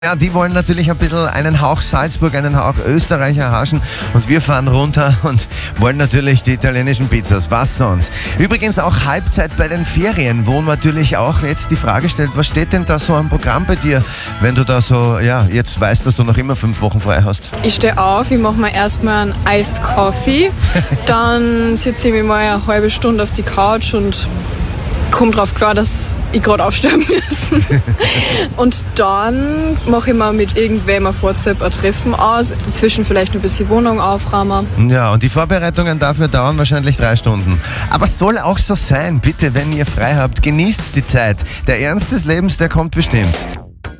Ja, die wollen natürlich ein bisschen einen Hauch Salzburg, einen Hauch Österreich erhaschen und wir fahren runter und wollen natürlich die italienischen Pizzas. Was sonst? Übrigens auch Halbzeit bei den Ferien, wo man natürlich auch jetzt die Frage stellt, was steht denn da so am Programm bei dir, wenn du da so, ja, jetzt weißt, dass du noch immer 5 Wochen frei hast? Ich stehe auf, ich mache mir erstmal einen Iced Coffee, dann sitze ich mir mal eine halbe Stunde auf die Couch und komme drauf klar, dass ich gerade aufstehen muss. Und dann mache ich mir mit irgendwem auf WhatsApp ein Treffen aus, dazwischen vielleicht ein bisschen Wohnung aufräumen. Ja, und die Vorbereitungen dafür dauern wahrscheinlich 3 Stunden. Aber es soll auch so sein. Bitte, wenn ihr frei habt, genießt die Zeit. Der Ernst des Lebens, der kommt bestimmt.